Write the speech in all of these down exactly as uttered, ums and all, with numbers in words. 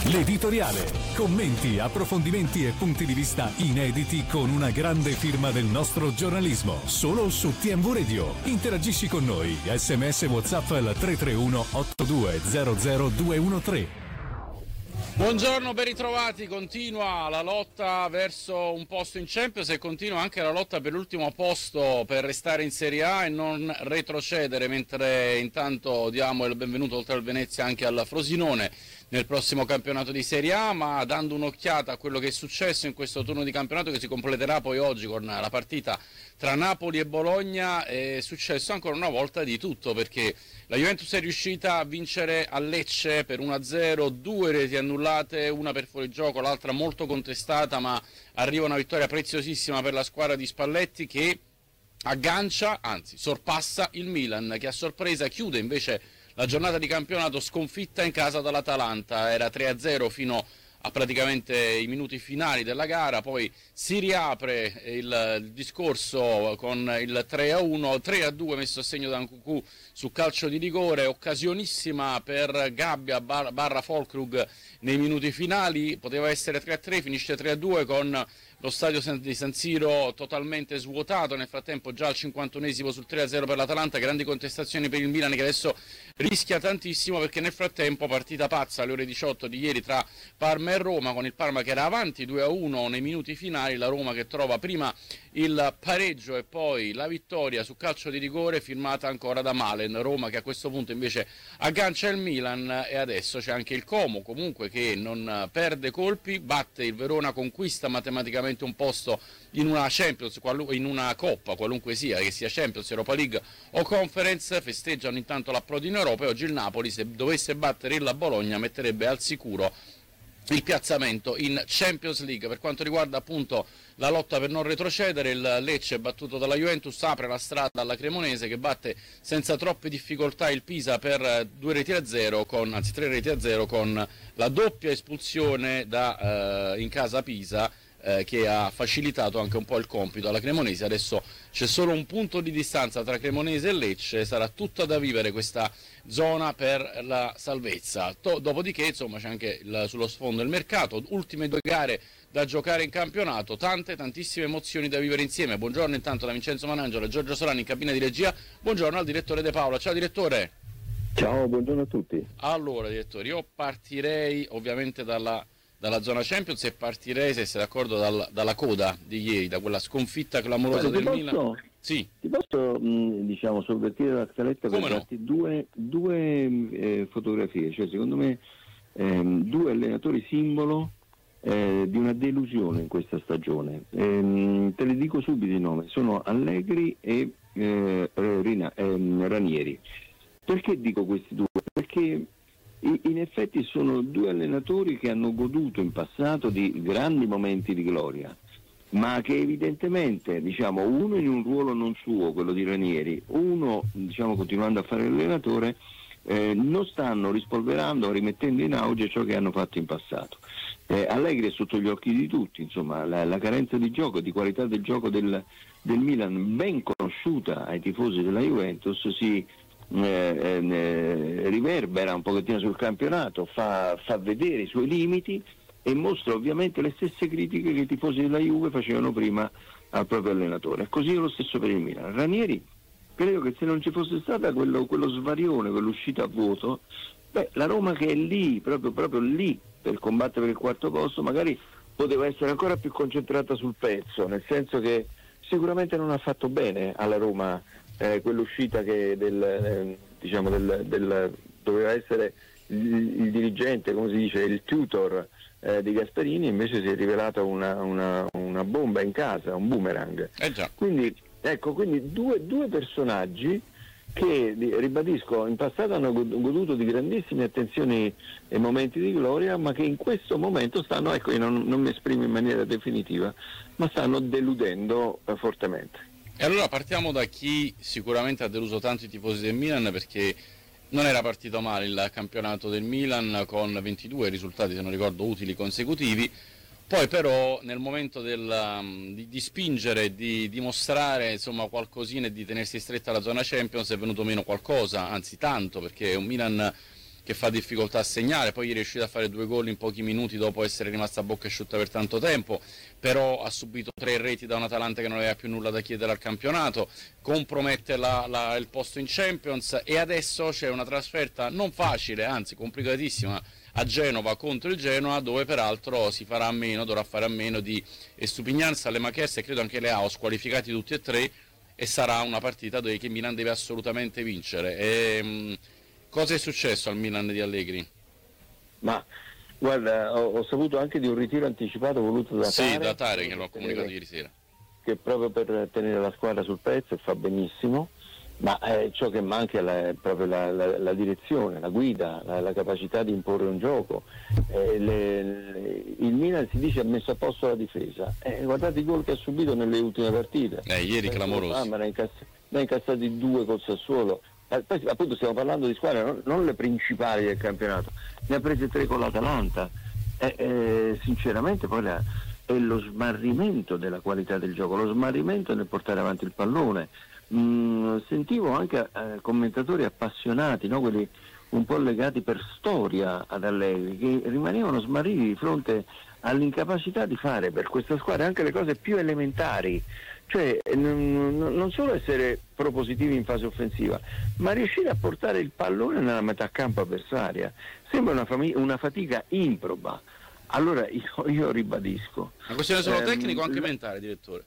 L'editoriale. Commenti, approfondimenti e punti di vista inediti con una grande firma del nostro giornalismo. Solo su T M V Radio. Interagisci con noi. Sms WhatsApp al tre tre uno otto due zero zero due uno tre. Buongiorno, ben ritrovati. Continua la lotta verso un posto in Champions e continua anche la lotta per l'ultimo posto per restare in Serie A e non retrocedere, mentre intanto diamo il benvenuto oltre al Venezia anche al Frosinone nel prossimo campionato di Serie A, ma dando un'occhiata a quello che è successo in questo turno di campionato che si completerà poi oggi con la partita tra Napoli e Bologna. È successo ancora una volta di tutto, perché la Juventus è riuscita a vincere a Lecce per uno a zero, due reti annullate, una per fuorigioco, l'altra molto contestata, ma arriva una vittoria preziosissima per la squadra di Spalletti che aggancia, anzi sorpassa il Milan, che a sorpresa chiude invece la giornata di campionato sconfitta in casa dall'Atalanta. Era tre a zero fino a praticamente i minuti finali della gara, poi si riapre il, il discorso con il tre a uno, tre a due messo a segno da Nkunku su calcio di rigore, occasionissima per Gabbia bar, barra Folkrug nei minuti finali, poteva essere tre a tre, finisce tre a due con lo stadio di San Siro totalmente svuotato. Nel frattempo già al cinquantunesimo sul tre a zero per l'Atalanta, grandi contestazioni per il Milan che adesso rischia tantissimo, perché nel frattempo partita pazza alle ore diciotto di ieri tra Parma e Roma, con il Parma che era avanti due a uno nei minuti finali, la Roma che trova prima il pareggio e poi la vittoria su calcio di rigore firmata ancora da Malen. Roma che a questo punto invece aggancia il Milan e adesso c'è anche il Como comunque che non perde colpi, batte il Verona, conquista matematicamente un posto in una Champions, in una Coppa qualunque sia, che sia Champions, Europa League o Conference. Festeggiano intanto l'approdo in Europa e oggi il Napoli, se dovesse battere il Bologna, metterebbe al sicuro il piazzamento in Champions League. Per quanto riguarda appunto la lotta per non retrocedere, il Lecce battuto dalla Juventus apre la strada alla Cremonese che batte senza troppe difficoltà il Pisa per due reti a zero, con, anzi tre reti a zero, con la doppia espulsione da eh, in casa Pisa, eh, che ha facilitato anche un po' il compito alla Cremonese. Adesso c'è solo un punto di distanza tra Cremonese e Lecce, sarà tutta da vivere questa zona per la salvezza. To- dopodiché insomma c'è anche il, sullo sfondo il mercato, ultime due gare da giocare in campionato, tante tantissime emozioni da vivere insieme. Buongiorno intanto da Vincenzo Manangelo e Giorgio Solani in cabina di regia. Buongiorno al direttore De Paola. Ciao direttore. Ciao, buongiorno a tutti. Allora direttore, io partirei ovviamente dalla, dalla zona Champions e partirei, se sei d'accordo, dal, dalla coda di ieri, da quella sconfitta clamorosa del posso, Milan. Sì. Ti posso mh, diciamo sovvertire la scaletta per no? darti due, due eh, fotografie, cioè secondo me ehm, due allenatori simbolo eh, di una delusione in questa stagione. Ehm, te le dico subito i nomi, sono Allegri e eh, Rina, ehm, Ranieri. Perché dico questi due? Perché in effetti sono due allenatori che hanno goduto in passato di grandi momenti di gloria, ma che evidentemente, diciamo, uno in un ruolo non suo, quello di Ranieri, uno diciamo continuando a fare l'allenatore, eh, non stanno rispolverando, rimettendo in auge ciò che hanno fatto in passato. Eh, Allegri è sotto gli occhi di tutti, insomma, la, la carenza di gioco, di qualità del gioco del, del Milan, ben conosciuta ai tifosi della Juventus, si eh, eh, riverbera un pochettino sul campionato, fa, fa vedere i suoi limiti e mostra ovviamente le stesse critiche che i tifosi della Juve facevano prima al proprio allenatore. Così è lo stesso per il Milan. Ranieri, credo che se non ci fosse stata quello, quello svarione, quell'uscita a vuoto, beh, la Roma che è lì, proprio, proprio lì per combattere per il quarto posto, magari poteva essere ancora più concentrata sul pezzo, nel senso che sicuramente non ha fatto bene alla Roma eh, quell'uscita che del, eh, diciamo del, del, doveva essere il, il dirigente, come si dice, il tutor eh, di Gasperini, invece si è rivelata una, una, una bomba in casa, un boomerang. Eh già. Quindi ecco, quindi due, due personaggi che, ribadisco, in passato hanno goduto di grandissime attenzioni e momenti di gloria, ma che in questo momento stanno, ecco, io non, non mi esprimo in maniera definitiva, ma stanno deludendo eh, fortemente. E allora partiamo da chi sicuramente ha deluso tanto i tifosi del Milan, perché non era partito male il campionato del Milan con ventidue risultati, se non ricordo, utili consecutivi. Poi però nel momento del, um, di, di spingere, di dimostrare insomma qualcosina e di tenersi stretta alla zona Champions è venuto meno qualcosa, anzi tanto, perché è un Milan che fa difficoltà a segnare, poi è riuscito a fare due gol in pochi minuti dopo essere rimasta a bocca asciutta per tanto tempo, però ha subito tre reti da un Atalanta che non aveva più nulla da chiedere al campionato, compromette la, la, il posto in Champions e adesso c'è una trasferta non facile, anzi complicatissima, a Genova contro il Genoa, dove peraltro si farà a meno, dovrà fare a meno di Estupiñán, Salemackers e credo anche Leao, squalificati tutti e tre, e sarà una partita dove che Milan deve assolutamente vincere. E, mh, cosa è successo al Milan di Allegri? Ma guarda, ho, ho saputo anche di un ritiro anticipato voluto da Tare. Sì, da Tare, che l'ho comunicato ieri sera. Che proprio per tenere la squadra sul pezzo, e fa benissimo, ma eh, ciò che manca è la, proprio la, la, la direzione, la guida, la, la capacità di imporre un gioco. Eh, le, le, il Milan si dice ha messo a posto la difesa. Eh, guardate i gol che ha subito nelle ultime partite. Eh, ieri clamoroso. Ah, ma ne ha incass- ne ha incassati due col Sassuolo. Eh, poi appunto stiamo parlando di squadre non, non le principali del campionato, ne ha prese tre con l'Atalanta. Eh, eh, sinceramente poi la, è lo smarrimento della qualità del gioco, lo smarrimento nel portare avanti il pallone. Mm, sentivo anche eh, commentatori appassionati, no? Quelli un po' legati per storia ad Allegri, che rimanevano smarriti di fronte all'incapacità di fare per questa squadra anche le cose più elementari, cioè n- n- non solo essere propositivi in fase offensiva, ma riuscire a portare il pallone nella metà campo avversaria. Sembra una, fami- una fatica improba. Allora io, io ribadisco. Una questione solo ehm, tecnico o anche mentale, direttore?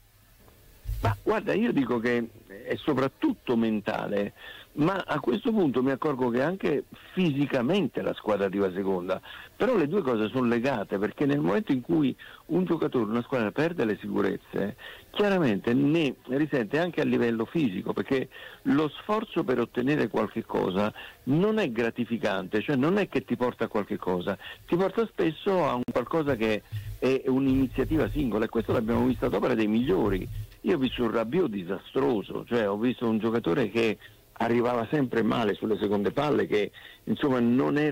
Ma guarda, io dico che è soprattutto mentale, ma a questo punto mi accorgo che anche fisicamente la squadra arriva seconda, però le due cose sono legate, perché nel momento in cui un giocatore, una squadra perde le sicurezze, chiaramente ne risente anche a livello fisico, perché lo sforzo per ottenere qualche cosa non è gratificante, cioè non è che ti porta a qualche cosa, ti porta spesso a un qualcosa che è un'iniziativa singola, e questo l'abbiamo visto ad opera dei migliori. Io ho visto un Rabiot disastroso, cioè ho visto un giocatore che arrivava sempre male sulle seconde palle, che insomma non era